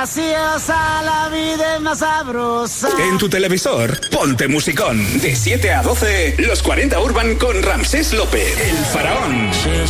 graciosa, la vida es más sabrosa. En tu televisor, ponte musicón. De 7 a 12, los 40 Urban con Ramsés López, el faraón.